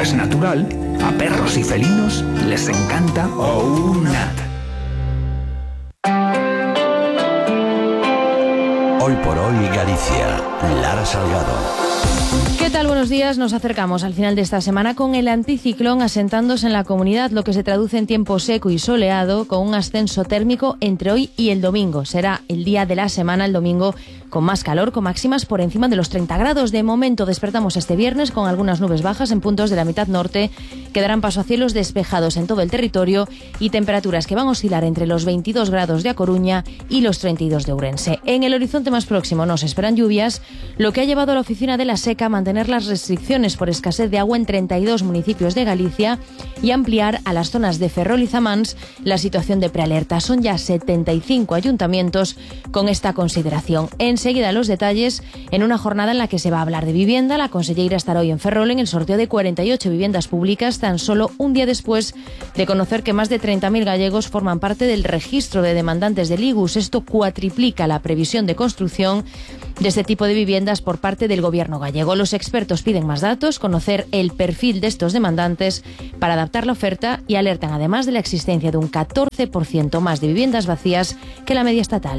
es natural, a perros y felinos les encanta OUNAT. Hoy por hoy Galicia, Lara Salgado. ¿Qué tal? Buenos días. Nos acercamos al final de esta semana con el anticiclón asentándose en la comunidad, lo que se traduce en tiempo seco y soleado, con un ascenso térmico entre hoy y el domingo. Será el día de la semana, el domingo, con más calor, con máximas por encima de los 30 grados. De momento despertamos este viernes con algunas nubes bajas en puntos de la mitad norte, que darán paso a cielos despejados en todo el territorio y temperaturas que van a oscilar entre los 22 grados de A Coruña y los 32 de Ourense. En el horizonte más próximo nos esperan lluvias, lo que ha llevado a la Oficina de la Seca a mantener las restricciones por escasez de agua en 32 municipios de Galicia y ampliar a las zonas de Ferrol y Zamáns la situación de prealerta. Son ya 75 ayuntamientos con esta consideración. Enseguida los detalles en una jornada en la que se va a hablar de vivienda. La conselleira estará hoy en Ferrol en el sorteo de 48 viviendas públicas, tan solo un día después de conocer que más de 30.000 gallegos forman parte del registro de demandantes del IGUS. Esto cuatriplica la previsión de construcción de este tipo de viviendas por parte del gobierno gallego. Los expertos piden más datos, conocer el perfil de estos demandantes para adaptar la oferta y alertan además de la existencia de un 14% más de viviendas vacías que la media estatal.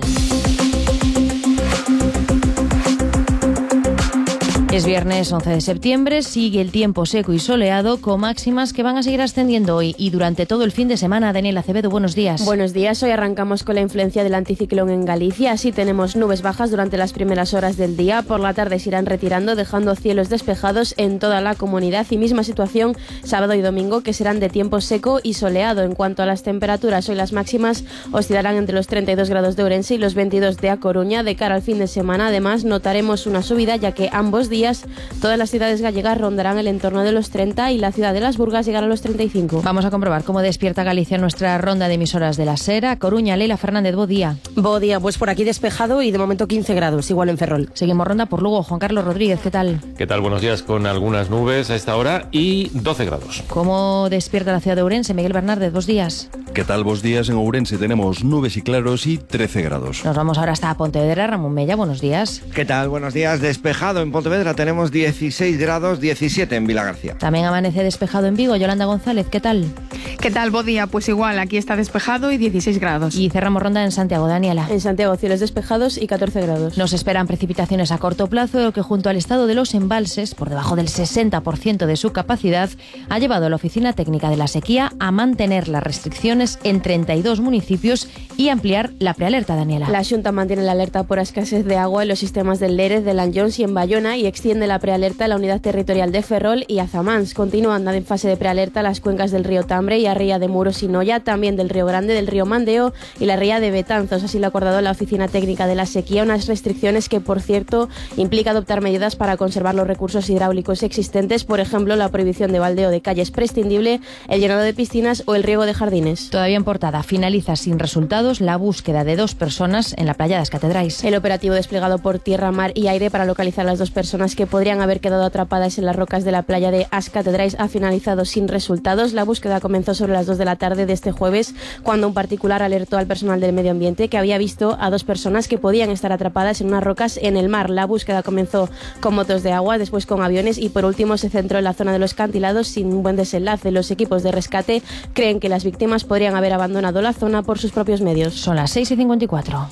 Es viernes 11 de septiembre, sigue el tiempo seco y soleado con máximas que van a seguir ascendiendo hoy y durante todo el fin de semana. Daniela Acevedo, buenos días. Buenos días, hoy arrancamos con la influencia del anticiclón en Galicia. Así tenemos nubes bajas durante las primeras horas del día. Por la tarde se irán retirando, dejando cielos despejados en toda la comunidad y misma situación sábado y domingo, que serán de tiempo seco y soleado. En cuanto a las temperaturas, hoy las máximas oscilarán entre los 32 grados de Ourense y los 22 de A Coruña. De cara al fin de semana, además, notaremos una subida, ya que ambos días todas las ciudades gallegas rondarán el entorno de los 30 y la ciudad de Las Burgas llegará a los 35. Vamos a comprobar cómo despierta Galicia nuestra ronda de emisoras de la Sera. Coruña, Leila Fernández, bo día. Bo día, pues por aquí despejado y de momento 15 grados, igual en Ferrol. Seguimos ronda por Lugo. Juan Carlos Rodríguez, ¿qué tal? ¿Qué tal? Buenos días, con algunas nubes a esta hora y 12 grados. ¿Cómo despierta la ciudad de Ourense? Miguel Bernárdez, buenos días. ¿Qué tal? Buenos días. En Ourense tenemos nubes y claros y 13 grados. Nos vamos ahora hasta Pontevedra. Ramón Mella, buenos días. ¿Qué tal? Buenos días. Despejado en Pontevedra tenemos 16 grados, 17 en Vilagarcía. También amanece despejado en Vigo. Yolanda González, ¿qué tal? ¿Qué tal? Buen día. Pues igual, aquí está despejado y 16 grados. Y cerramos ronda en Santiago. Daniela. En Santiago, cielos despejados y 14 grados. Nos esperan precipitaciones a corto plazo, lo que junto al estado de los embalses, por debajo del 60% de su capacidad, ha llevado a la Oficina Técnica de la Sequía a mantener las restricciones en 32 municipios y ampliar la prealerta, Daniela. La Xunta mantiene la alerta por escasez de agua en los sistemas del Lérez, de Lanllóns y en Bayona y extiende la prealerta a la unidad territorial de Ferrol y a Zamáns. Continúan en fase de prealerta las cuencas del río Tambre y a ría de Muros y Noia, también del río Grande, del río Mandeo y la ría de Betanzos. Así lo ha acordado la Oficina Técnica de la Sequía, unas restricciones que, por cierto, implica adoptar medidas para conservar los recursos hidráulicos existentes, por ejemplo, la prohibición de baldeo de calles prescindible, el llenado de piscinas o el riego de jardines. Todavía en portada, finaliza sin resultados la búsqueda de 2 personas en la playa de As Catedrais. El operativo desplegado por tierra, mar y aire para localizar a las 2 personas que podrían haber quedado atrapadas en las rocas de la playa de As Catedrais ha finalizado sin resultados. La búsqueda comenzó sobre las 2 de la tarde de este jueves, cuando un particular alertó al personal del medio ambiente que había visto a 2 personas que podían estar atrapadas en unas rocas en el mar. La búsqueda comenzó con motos de agua, después con aviones y por último se centró en la zona de los acantilados sin un buen desenlace. Los equipos de rescate creen que las víctimas podrían haber abandonado la zona por sus propios medios. Son las 6:54.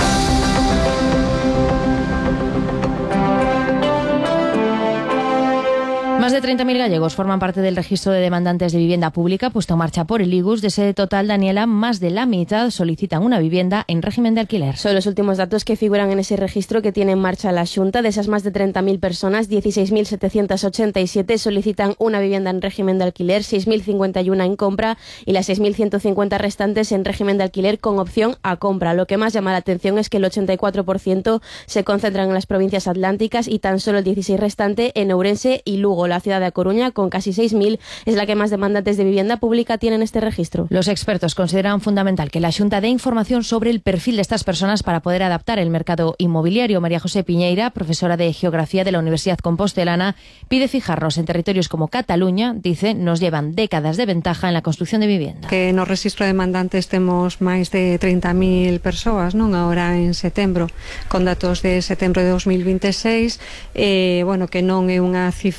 Más de 30.000 gallegos forman parte del registro de demandantes de vivienda pública puesto en marcha por el IGUS. De ese total, Daniela, más de la mitad solicitan una vivienda en régimen de alquiler. Son los últimos datos que figuran en ese registro que tiene en marcha la Xunta. De esas más de 30.000 personas, 16.787 solicitan una vivienda en régimen de alquiler, 6.051 en compra y las 6.150 restantes en régimen de alquiler con opción a compra. Lo que más llama la atención es que el 84% se concentran en las provincias atlánticas y tan solo el 16% restante en Ourense y Lugo. La ciudad de A Coruña, con casi 6.000, es la que más demandantes de vivienda pública tiene en este registro. Los expertos consideran fundamental que la Xunta dé información sobre el perfil de estas personas para poder adaptar el mercado inmobiliario. María José Piñeira, profesora de Geografía de la Universidad Compostelana, pide fijarnos en territorios como Cataluña. Dice, nos llevan décadas de ventaja en la construcción de vivienda. Que no registro de demandantes temos máis de 30.000 persoas, non? Ahora en setembro, con datos de setembro de 2026, bueno, que non é unha cifra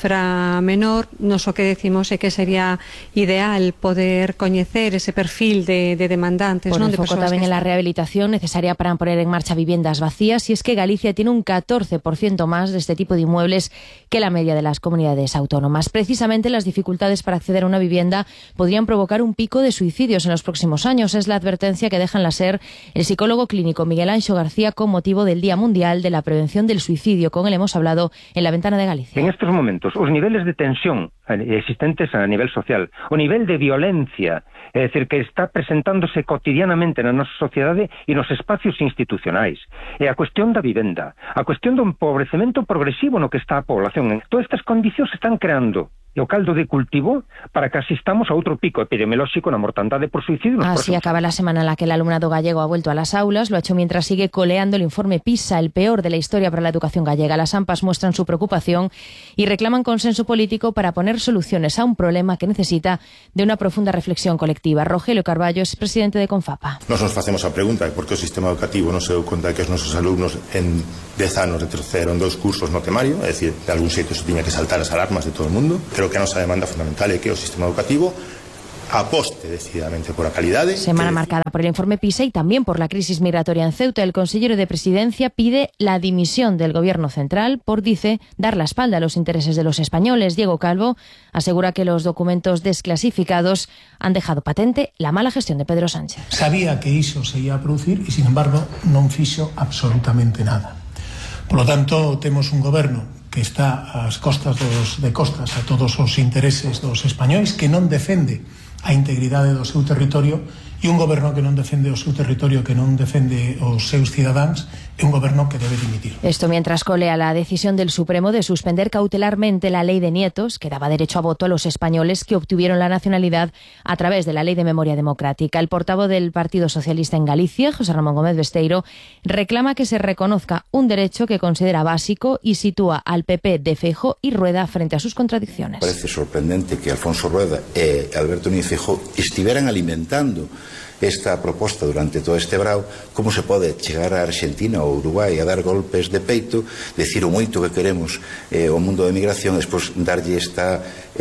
unha menor, nos o que decimos é que sería ideal poder coñecer ese perfil de demandantes. Por ¿no? el foco también en la rehabilitación necesaria para poner en marcha viviendas vacías, y es que Galicia tiene un 14% más de este tipo de inmuebles que la media de las comunidades autónomas. Precisamente las dificultades para acceder a una vivienda podrían provocar un pico de suicidios en los próximos años. Es la advertencia que deja en la SER el psicólogo clínico Miguel Anxo García con motivo del Día Mundial de la Prevención del Suicidio. Con él hemos hablado en La Ventana de Galicia. En estos momentos, os niveles de tensión existentes a nivel social, o nivel de violencia, é dicir, que está presentándose cotidianamente na nosa sociedade e nos espacios institucionais, e a cuestión da vivenda, a cuestión do empobrecemento progresivo no que está a población. Todas estas condicións están creando o caldo de cultivo para que asistamos a outro pico epidemiolóxico na mortandade por suicidio. Así acaba la semana en la que el alumnado gallego ha vuelto a las aulas. Lo ha hecho mientras sigue coleando el informe PISA, el peor de la historia para la educación gallega. Las AMPAs muestran su preocupación y reclaman consenso político para poner soluciones a un problema que necesita de una profunda reflexión colectiva. Rogelio Carballo es presidente de Confapa. Nos facemos a pregunta de por que o sistema educativo non se deu conta de que os nosos alumnos en 10 anos retrocederon 2 cursos no temario, é dicir, de algún xeito se tiña que saltar as alarmas de todo o mundo. Creo que a nosa demanda fundamental é que o sistema educativo aposte decididamente por la calidad. Semana marcada por el informe PISA y también por la crisis migratoria en Ceuta. El consejero de Presidencia pide la dimisión del Gobierno central por, dice, dar la espalda a los intereses de los españoles. Diego Calvo asegura que los documentos desclasificados han dejado patente la mala gestión de Pedro Sánchez. Sabía que iso se ia a producir e, sin embargo, non fixo absolutamente nada. Por lo tanto, temos un goberno que está ás costas de costas a todos os intereses dos españois, que non defende a integridade do seu territorio, e un goberno que non defende o seu territorio, que non defende os seus cidadáns, é un goberno que debe dimitir. Esto mientras colea la decisión del Supremo de suspender cautelarmente la ley de nietos, que daba derecho a voto a los españoles que obtuvieron la nacionalidad a través de la Ley de Memoria Democrática. El portavoz del Partido Socialista en Galicia, José Ramón Gómez Besteiro, reclama que se reconozca un derecho que considera básico y sitúa al PP de Feijóo y Rueda frente a sus contradicciones. Parece sorprendente que Alfonso Rueda e Alberto Núñez Feijóo estiveran alimentando esta proposta durante todo este brao. Como se pode chegar a Argentina ou Uruguai a dar golpes de peito, decir o moito que queremos o mundo da migración, e despois darlle esta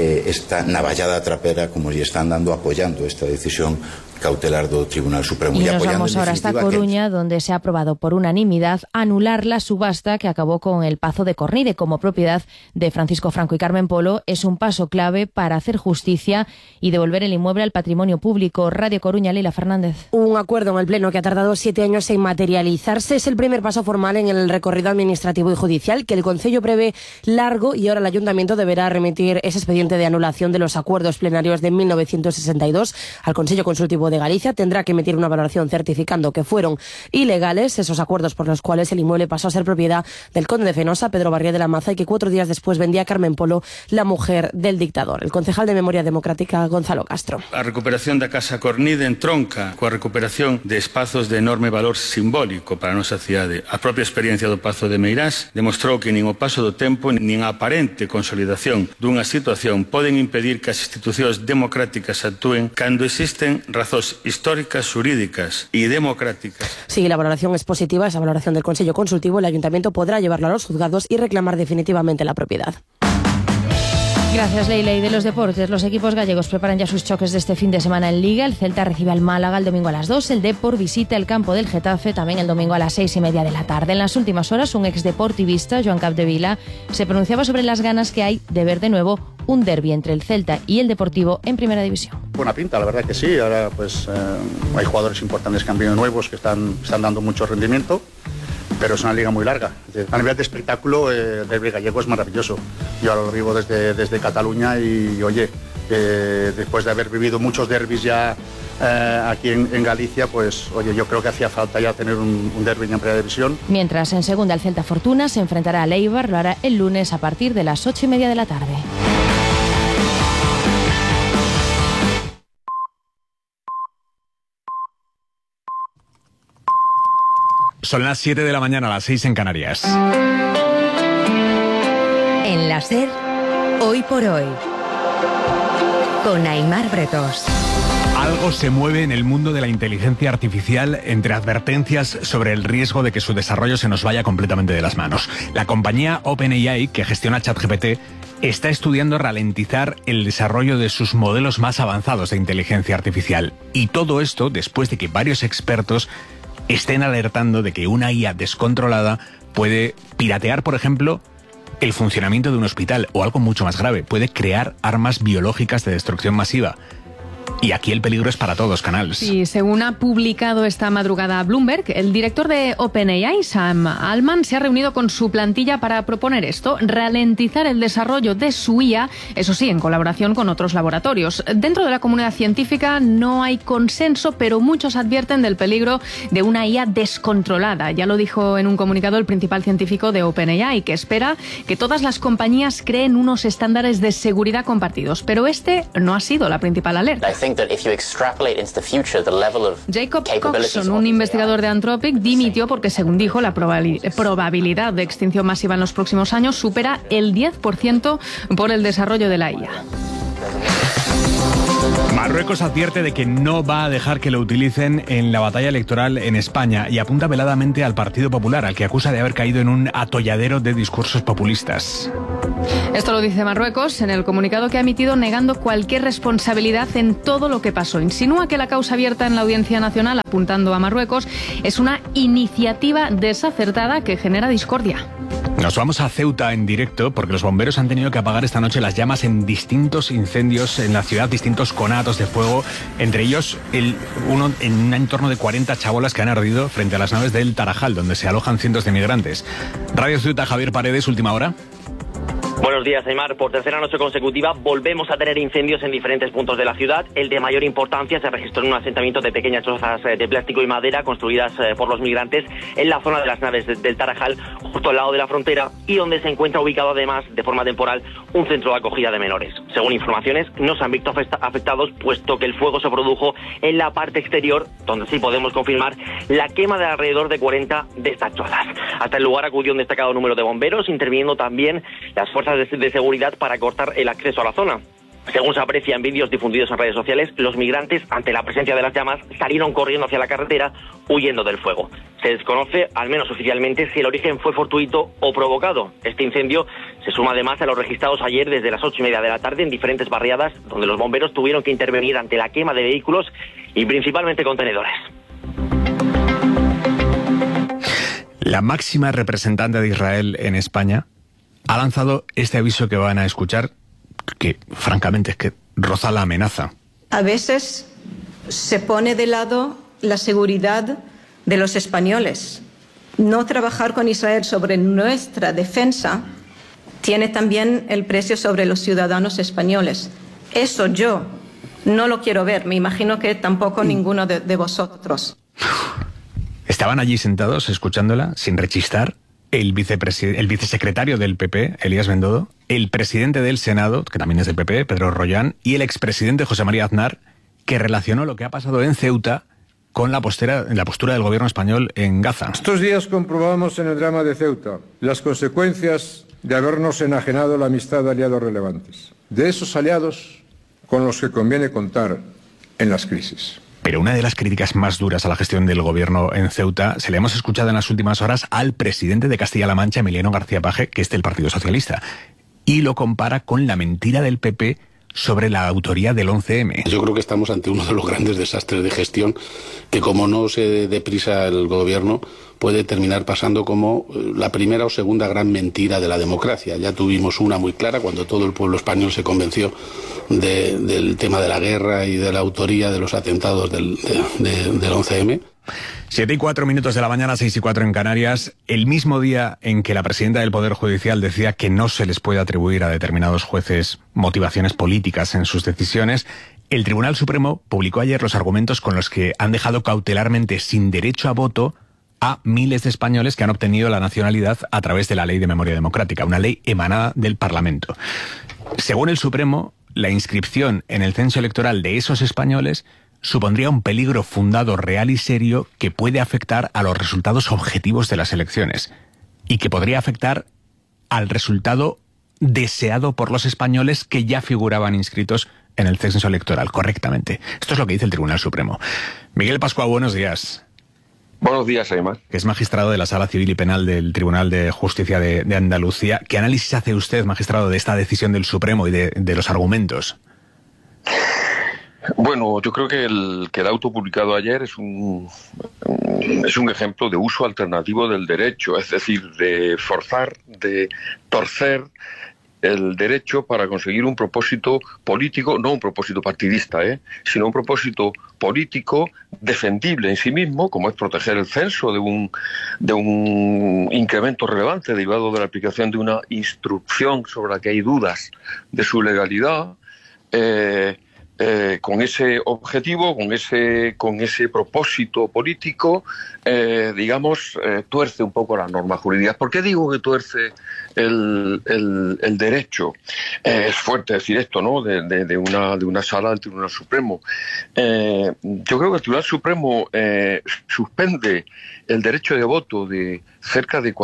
navallada trapera como lle están dando apoyando esta decisión cautelar do Tribunal Supremo. Y nos vamos ahora hasta Coruña, donde se ha aprobado por unanimidad anular la subasta que acabó con el Pazo de Cornide como propiedad de Francisco Franco y Carmen Polo. Es un paso clave para hacer justicia y devolver el inmueble al patrimonio público. Radio Coruña, Leila Fernández. Un acuerdo en el Pleno que ha tardado 7 años en materializarse. Es el primer paso formal en el recorrido administrativo y judicial que el Concello prevé largo, y ahora el Ayuntamiento deberá remitir ese expediente de anulación de los acuerdos plenarios de 1962 al Consello Consultivo de Galicia. Tendrá que emitir una valoración certificando que fueron ilegales esos acuerdos por los cuales el inmueble pasó a ser propiedad del conde de Fenosa, Pedro Barrié de la Maza, y que 4 días después vendía Carmen Polo, la mujer del dictador. El concejal de Memoria Democrática, Gonzalo Castro. A recuperación da Casa Cornide entronca coa recuperación de espazos de enorme valor simbólico para a nosa cidade. A propia experiencia do Pazo de Meirás demostrou que nin o paso do tempo nin a aparente consolidación dunha situación poden impedir que as institucións democráticas actúen cando existen razóns históricas, xurídicas e democráticas. Si la valoración es positiva, esa valoración del Consello Consultivo, el Ayuntamiento podrá llevarlo a los juzgados y reclamar definitivamente la propiedad. Gracias, Leila. Y de los deportes, los equipos gallegos preparan ya sus choques de este fin de semana en Liga. El Celta recibe al Málaga el domingo a las 2. El Depor visita el campo del Getafe también el domingo a las 6:30 de la tarde. En las últimas horas, un exdeportivista, Joan Capdevila, se pronunciaba sobre las ganas que hay de ver de nuevo un derbi entre el Celta y el Deportivo en Primera División. Buena pinta, la verdad que sí. Ahora pues hay jugadores importantes que han venido nuevos que están dando mucho rendimiento. Pero es una liga muy larga. A nivel de espectáculo, el derbi gallego es maravilloso. Yo ahora lo vivo desde Cataluña y, oye, después de haber vivido muchos derbis ya aquí en Galicia, pues, oye, yo creo que hacía falta ya tener un derbi en Primera División. Mientras, en segunda, el Celta Fortuna se enfrentará al Eibar, lo hará el lunes a partir de las 8:30 de la tarde. Son las 7 de la mañana, las 6 en Canarias. En la SER, Hoy por Hoy, con Aimar Bretos. Algo se mueve en el mundo de la inteligencia artificial entre advertencias sobre el riesgo de que su desarrollo se nos vaya completamente de las manos. La compañía OpenAI, que gestiona ChatGPT, está estudiando ralentizar el desarrollo de sus modelos más avanzados de inteligencia artificial. Y todo esto después de que varios expertos estén alertando de que una IA descontrolada puede piratear, por ejemplo, el funcionamiento de un hospital, o algo mucho más grave, puede crear armas biológicas de destrucción masiva. Y aquí el peligro es para todos, Canals. Sí, según ha publicado esta madrugada Bloomberg, el director de OpenAI, Sam Altman, se ha reunido con su plantilla para proponer esto, ralentizar el desarrollo de su IA, eso sí, en colaboración con otros laboratorios. Dentro de la comunidad científica no hay consenso, pero muchos advierten del peligro de una IA descontrolada. Ya lo dijo en un comunicado el principal científico de OpenAI, que espera que todas las compañías creen unos estándares de seguridad compartidos. Pero este no ha sido la principal alerta. Jacob Coxon, un investigador de Anthropic, dimitió porque, según dijo, la probabilidad de extinción masiva en los próximos años supera el 10% por el desarrollo de la IA. Marruecos advierte de que no va a dejar que lo utilicen en la batalla electoral en España y apunta veladamente al Partido Popular, al que acusa de haber caído en un atolladero de discursos populistas. Esto lo dice Marruecos en el comunicado que ha emitido, negando cualquier responsabilidad en todo lo que pasó. Insinúa que la causa abierta en la Audiencia Nacional, apuntando a Marruecos, es una iniciativa desacertada que genera discordia. Nos vamos a Ceuta en directo porque los bomberos han tenido que apagar esta noche las llamas en distintos incendios en la ciudad, distintos conatos de fuego, entre ellos uno en un entorno de 40 chabolas que han ardido frente a las naves del Tarajal, donde se alojan cientos de migrantes. Radio Ceuta, Javier Paredes, última hora. Buenos días, Aymar. Por tercera noche consecutiva volvemos a tener incendios en diferentes puntos de la ciudad. El de mayor importancia se registró en un asentamiento de pequeñas chozas de plástico y madera construidas por los migrantes en la zona de las naves del Tarajal, justo al lado de la frontera, y donde se encuentra ubicado además, de forma temporal, un centro de acogida de menores. Según informaciones, no se han visto afectados, puesto que el fuego se produjo en la parte exterior, donde sí podemos confirmar la quema de alrededor de 40 de estas chozas. Hasta el lugar acudió un destacado número de bomberos, interviniendo también las fuerzas de seguridad para cortar el acceso a la zona. Según se aprecia en vídeos difundidos en redes sociales, los migrantes, ante la presencia de las llamas, salieron corriendo hacia la carretera, huyendo del fuego. Se desconoce, al menos oficialmente, si el origen fue fortuito o provocado. Este incendio se suma además a los registrados ayer desde las 8:30 de la tarde en diferentes barriadas, donde los bomberos tuvieron que intervenir ante la quema de vehículos y principalmente contenedores. La máxima representante de Israel en España ha lanzado este aviso que van a escuchar, que francamente es que roza la amenaza. A veces se pone de lado la seguridad de los españoles. No trabajar con Israel sobre nuestra defensa tiene también el precio sobre los ciudadanos españoles. Eso yo no lo quiero ver. Me imagino que tampoco ninguno de vosotros. Estaban allí sentados escuchándola sin rechistar el vicesecretario del PP, Elías Bendodo, el presidente del Senado, que también es del PP, Pedro Rollán, y el expresidente José María Aznar, que relacionó lo que ha pasado en Ceuta con la postura del gobierno español en Gaza. Estos días comprobamos en el drama de Ceuta las consecuencias de habernos enajenado la amistad de aliados relevantes, de esos aliados con los que conviene contar en las crisis. Pero una de las críticas más duras a la gestión del gobierno en Ceuta se le hemos escuchado en las últimas horas al presidente de Castilla-La Mancha, Emiliano García Paje, que es del Partido Socialista, y lo compara con la mentira del PP sobre la autoría del 11M. Yo creo que estamos ante uno de los grandes desastres de gestión que, como no se dé prisa el gobierno, puede terminar pasando como la primera o segunda gran mentira de la democracia. Ya tuvimos una muy clara cuando todo el pueblo español se convenció del tema de la guerra y de la autoría de los atentados del 11M. 7:04 de la mañana, 6:04 en Canarias. El mismo día en que la presidenta del Poder Judicial decía que no se les puede atribuir a determinados jueces motivaciones políticas en sus decisiones, el Tribunal Supremo publicó ayer los argumentos con los que han dejado cautelarmente sin derecho a voto a miles de españoles que han obtenido la nacionalidad a través de la Ley de Memoria Democrática, una ley emanada del Parlamento. Según el Supremo, la inscripción en el censo electoral de esos españoles supondría un peligro fundado, real y serio que puede afectar a los resultados objetivos de las elecciones y que podría afectar al resultado deseado por los españoles que ya figuraban inscritos en el censo electoral correctamente. Esto es lo que dice el Tribunal Supremo. Miguel Pascua, buenos días. Buenos días, Aymar. Que es magistrado de la Sala Civil y Penal del Tribunal de Justicia de Andalucía. ¿Qué análisis hace usted, magistrado, de esta decisión del Supremo y de los argumentos? Bueno, yo creo que el auto publicado ayer es un ejemplo de uso alternativo del derecho, es decir, de forzar, de torcer el derecho para conseguir un propósito político, no un propósito partidista, sino un propósito político defendible en sí mismo, como es proteger el censo de un incremento relevante derivado de la aplicación de una instrucción sobre la que hay dudas de su legalidad, con ese objetivo, con ese propósito político, tuerce un poco las normas jurídicas. ¿Por qué digo que tuerce el derecho? Es fuerte decir esto, ¿no? De una sala del Tribunal Supremo. Yo creo que el Tribunal Supremo suspende el derecho de voto de cerca de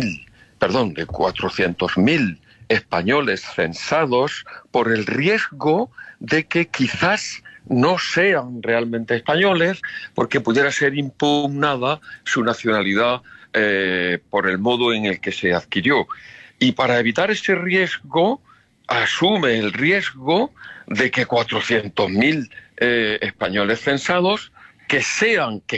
400.000 españoles censados por el riesgo de que quizás no sean realmente españoles, porque pudiera ser impugnada su nacionalidad por el modo en el que se adquirió. Y para evitar ese riesgo, asume el riesgo de que 400.000 españoles censados que